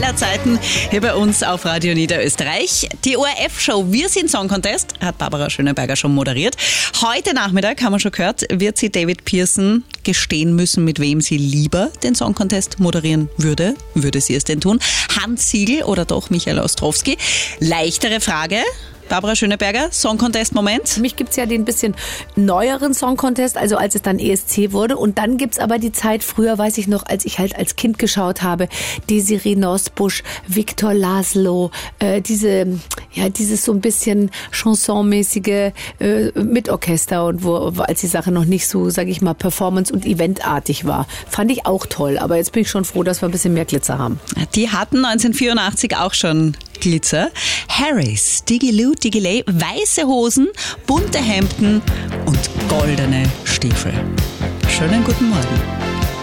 aller Zeiten hier bei uns auf Radio Niederösterreich. Die ORF-Show Wir sind Song Contest hat Barbara Schöneberger schon moderiert. Heute Nachmittag, haben wir schon gehört, wird sie David Pearson gestehen müssen, mit wem sie lieber den Song Contest moderieren würde. Würde sie es denn tun? Hans Siegel oder doch Michael Ostrowski? Leichtere Frage. Barbara Schöneberger, Song Contest Moment. Für mich gibt's ja den bisschen neueren Song Contest, also als es dann ESC wurde. Und dann gibt's aber die Zeit, früher weiß ich noch, als ich halt als Kind geschaut habe, Desiree Nosbusch, Viktor Laszlo, dieses so ein bisschen chansonmäßige mit Orchester und als die Sache noch nicht so, sage ich mal, performance- und eventartig war. Fand ich auch toll, aber jetzt bin ich schon froh, dass wir ein bisschen mehr Glitzer haben. Die hatten 1984 auch schon Glitzer. Harris, Digiloo, Digiley, weiße Hosen, bunte Hemden und goldene Stiefel. Schönen guten Morgen.